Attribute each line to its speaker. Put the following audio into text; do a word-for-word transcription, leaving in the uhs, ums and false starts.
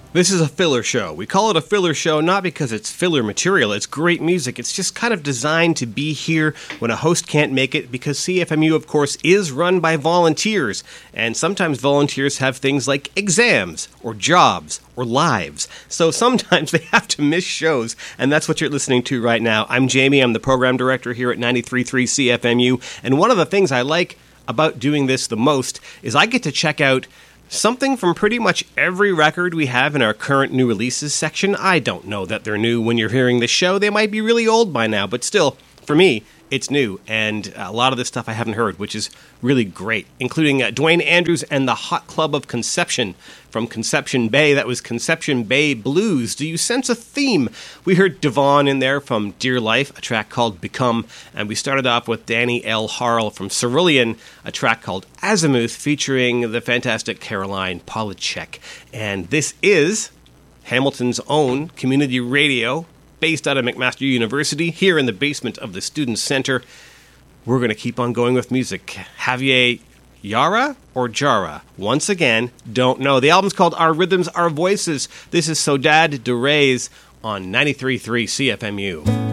Speaker 1: This is a filler show. We call it a filler show not because it's filler material, it's great music. It's just kind of designed to be here when a host can't make it, because C F M U, of course, is run by volunteers. And sometimes volunteers have things like exams, or jobs, or lives. So sometimes they have to miss shows, and that's what you're listening to right now. I'm Jamie, I'm the program director here at ninety-three point three C F M U, and one of the things I like about doing this the most is I get to check out something from pretty much every record we have in our current new releases section. I don't know that they're new when you're hearing this show. They might be really old by now, but still, for me, it's new. And a lot of this stuff I haven't heard, which is really great, including uh, Dwayne Andrews and the Hot Club of Conception from Conception Bay. That was Conception Bay Blues. Do you sense a theme? We heard Devon in there from Dear Life, a track called Become, and we started off with Danny L. Harle from Cerulean, a track called Azimuth featuring the fantastic Caroline Polachek. And this is Hamilton's own community radio, based out of McMaster University, here in the basement of the Student Center. We're going to keep on going with music. Javier Yara or Jara? Once again, don't know. The album's called Our Rhythms, Our Voices. This is Saudade de Reis on ninety-three point three C F M U.